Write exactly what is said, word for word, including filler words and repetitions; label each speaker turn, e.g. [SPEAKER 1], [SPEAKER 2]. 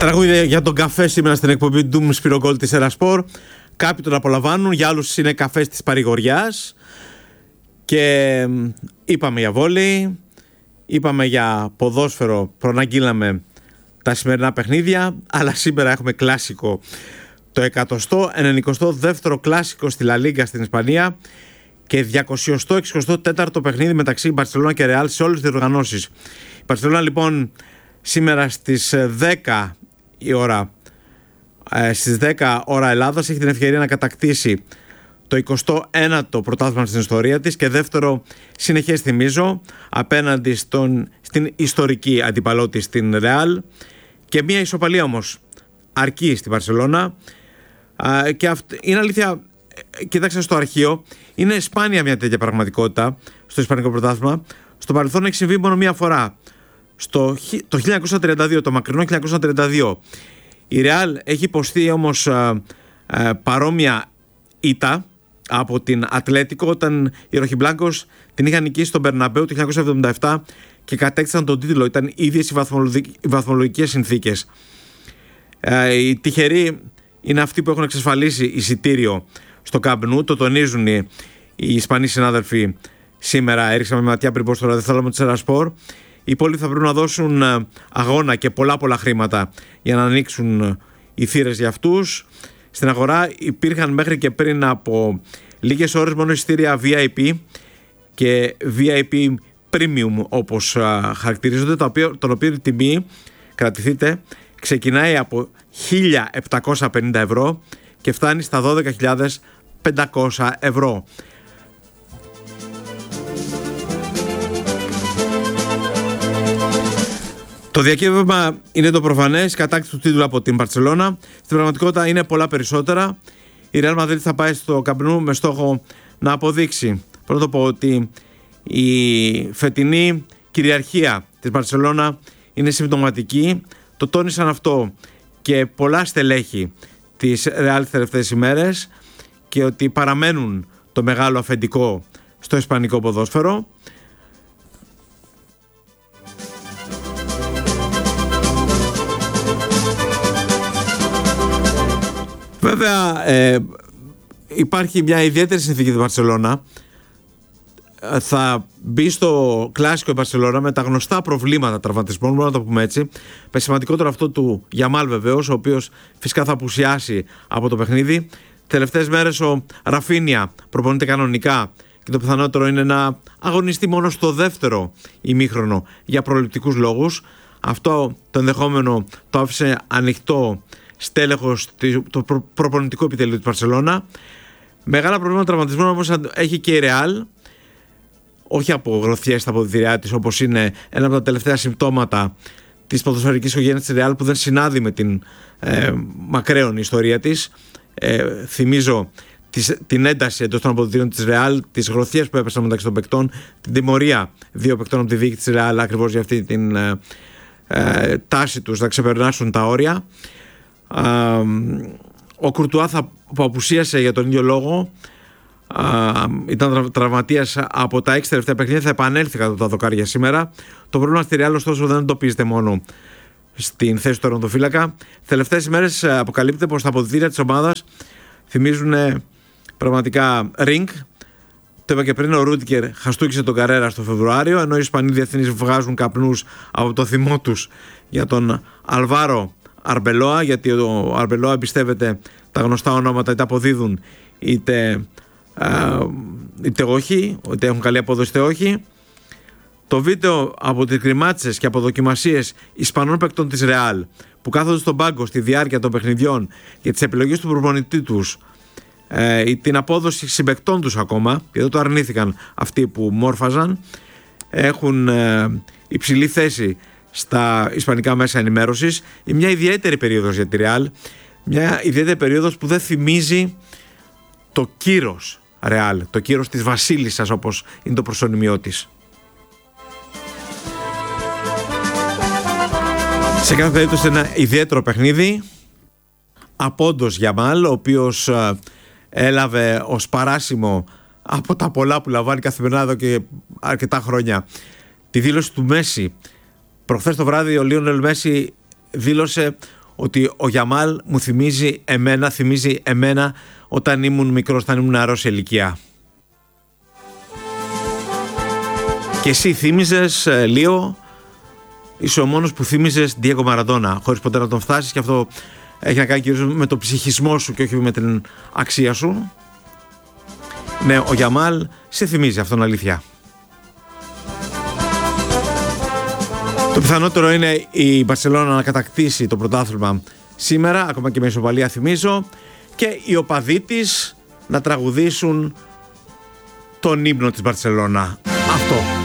[SPEAKER 1] Τραγούδια για τον καφέ σήμερα στην εκπομπή του Σπύρο Γκολ της Ελασπορ. Κάποιοι τον απολαμβάνουν, για άλλους είναι καφές της παρηγοριάς. Και είπαμε για βόλεϊ, είπαμε για ποδόσφαιρο, προναγγείλαμε τα σημερινά παιχνίδια, αλλά σήμερα έχουμε κλάσικο. Το εκατοστό ενενηκοστό δεύτερο κλάσικο στη Λα Λίγκα στην Ισπανία και διακοσιοστό εξηκοστό τέταρτο παιχνίδι μεταξύ Μπαρσελόνα και Ρεάλ σε όλες τις διοργανώσεις. Η Μπαρσελόνα λοιπόν σήμερα στις δέκα η ώρα, στις δέκα ώρα Ελλάδας, έχει την ευκαιρία να κατακτήσει το εικοστό ένατο πρωτάθλημα στην ιστορία της και δεύτερο συνεχές, θυμίζω, απέναντι στον, στην ιστορική αντιπαλό της, την Ρεάλ, και μια ισοπαλία όμως αρκεί στην Μπαρσελόνα. Και αυτή, είναι αλήθεια, κοίταξα στο αρχείο, είναι σπάνια μια τέτοια πραγματικότητα στο Ισπανικό πρωτάθλημα. Στο παρελθόν έχει συμβεί μόνο μία φορά. Στο, το χίλια εννιακόσια τριάντα δύο, το μακρινό χίλια εννιακόσια τριάντα δύο, η Ρεάλ έχει υποστεί όμως α, α, παρόμοια ήττα από την Ατλέτικο όταν οι Ροχιμπλάνκος την είχαν νικήσει στον Μπερναμπέου το χίλια εννιακόσια εβδομήντα επτά και κατέκτησαν τον τίτλο. Ήταν ίδιες οι, οι βαθμολογικές συνθήκες. Ε, οι τυχεροί είναι αυτοί που έχουν εξασφαλίσει εισιτήριο στο Camp Nou. Το τονίζουν οι, οι Ισπανοί συνάδελφοι σήμερα. Έριξαμε ματιά πριν πω στο ραδιόθαλαμο της Ελασπορ. Οι υπόλοιποι θα πρέπει να δώσουν αγώνα και πολλά πολλά χρήματα για να ανοίξουν οι θύρες για αυτούς. Στην αγορά υπήρχαν μέχρι και πριν από λίγες ώρες μόνο εισιτήρια βι άι πι και βι άι πι Premium όπως χαρακτηρίζονται, τον οποίο η τιμή, κρατηθείτε, ξεκινάει από χίλια επτακόσια πενήντα ευρώ και φτάνει στα δώδεκα χιλιάδες πεντακόσια ευρώ. Το διακύβευμα είναι το προφανές, η κατάκτηση του τίτλου από την Μπαρσελόνα. Στην πραγματικότητα είναι πολλά περισσότερα. Η Real Madrid θα πάει στο Camp Nou με στόχο να αποδείξει, πρώτο πω, ότι η φετινή κυριαρχία της Μπαρσελόνα είναι συμπτωματική. Το τόνισαν αυτό και πολλά στελέχη της Real τις τελευταίες ημέρες, και ότι παραμένουν το μεγάλο αφεντικό στο ισπανικό ποδόσφαιρο. Βέβαια ε, υπάρχει μια ιδιαίτερη συνθήκη της Μπαρσελόνα. Θα μπει στο κλάσικο η Μπαρσελόνα με τα γνωστά προβλήματα τραυματισμών, μπορούμε να το πούμε έτσι. Με σημαντικότερο αυτό του Γιαμάλ βεβαίως, ο οποίος φυσικά θα απουσιάσει από το παιχνίδι. Τελευταίες μέρες ο Ραφίνια προπονείται κανονικά και το πιθανότερο είναι να αγωνιστεί μόνο στο δεύτερο ημίχρονο για προληπτικούς λόγους. Αυτό το ενδεχόμενο το άφησε ανοιχτό στέλεχος το προ, προπονητικό επιτελείο της Μπαρσελόνα. Μεγάλα προβλήματα τραυματισμών όμως έχει και η Ρεάλ, όχι από γροθιές στα αποδυτηριά της, όπως είναι ένα από τα τελευταία συμπτώματα της ποδοσφαιρικής οικογένειας της Ρεάλ, που δεν συνάδει με την ε, μακραίων ιστορία της. Ε, θυμίζω τις, την ένταση εντός των αποδυτηρίων της Ρεάλ, τις γροθιές που έπεσαν μεταξύ των παικτών, την τιμωρία δύο παικτών από τη διοίκηση της Ρεάλ ακριβώς για αυτή την ε, ε, τάση τους να ξεπερνάσουν τα όρια. Uh, ο Κουρτουά θα, που απουσίασε για τον ίδιο λόγο, uh, ήταν τρα, τραυματίας από τα έξι τελευταία παιχνίδια, θα επανέλθει κατά τα δοκάρια σήμερα. Το πρόβλημα στη Ρεάλ ωστόσο δεν εντοπίζεται μόνο στην θέση του τερματοφύλακα. Τελευταίες ημέρες αποκαλύπτεται πως τα αποδυτήρια της ομάδας θυμίζουν πραγματικά ring. Το είπα και πριν, ο Ρούντικερ χαστούκισε τον Καρέρα στο Φεβρουάριο, ενώ οι Ισπανοί διεθνείς βγάζουν καπνούς από το θυμό τους για τον Αλβάρο Αρμπελόα, γιατί ο Αρμπελόα εμπιστεύεται τα γνωστά ονόματα, είτε αποδίδουν είτε, α, είτε όχι, είτε έχουν καλή απόδοση είτε όχι. Το βίντεο από τις κρυμάτσες και από δοκιμασίες Ισπανών παικτών της Ρεάλ που κάθονται στον πάγκο στη διάρκεια των παιχνιδιών για τις επιλογές του προπονητή τους, ε, την απόδοση συμπαικτών τους ακόμα, και εδώ το αρνήθηκαν αυτοί που μόρφαζαν, έχουν ε, υψηλή θέση στα ισπανικά μέσα ενημέρωσης. Είναι μια ιδιαίτερη περίοδος για τη Real, μια ιδιαίτερη περίοδος που δεν θυμίζει το κύρος Real, το κύρος της βασίλισσας όπως είναι το προσωνυμιό της. Σε κάθε περίπτωση ένα ιδιαίτερο παιχνίδι. Απόντος Γιαμάλ, ο οποίος έλαβε ως παράσημο από τα πολλά που λαμβάνει καθημερινά εδώ και αρκετά χρόνια τη δήλωση του Μέση. Προχθές το βράδυ ο Λίονελ Μέση δήλωσε ότι ο Γιαμάλ μου θυμίζει εμένα, θυμίζει εμένα όταν ήμουν μικρός, όταν ήμουν νεαρός σε ηλικία. Και εσύ θύμιζες, Λίο, είσαι ο μόνος που θύμιζες Ντιέγκο Μαραντόνα, χωρίς ποτέ να τον φτάσεις, και αυτό έχει να κάνει κυρίως με το ψυχισμό σου και όχι με την αξία σου. Ναι, ο Γιαμάλ σε θυμίζει, αυτόν αλήθεια. Το πιθανότερο είναι η Μπαρσελόνα να κατακτήσει το πρωτάθλημα σήμερα, ακόμα και με ισοπαλία θυμίζω, και οι οπαδοί της να τραγουδήσουν τον ύμνο της Μπαρσελόνα. Αυτό.